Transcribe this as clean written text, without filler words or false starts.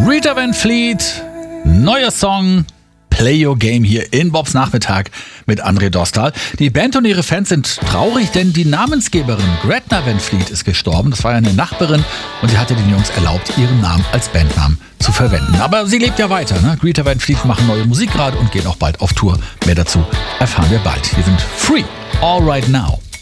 Greta Van Fleet, neuer Song, Play Your Game hier in Bobs Nachmittag mit André Dostal. Die Band und ihre Fans sind traurig, denn die Namensgeberin Gretna Van Fleet ist gestorben. Das war ja eine Nachbarin und sie hatte den Jungs erlaubt, ihren Namen als Bandnamen zu verwenden. Aber sie lebt ja weiter, ne? Greta Van Fleet machen neue Musik gerade und geht auch bald auf Tour. Mehr dazu erfahren wir bald. Hier sind Free, All Right Now.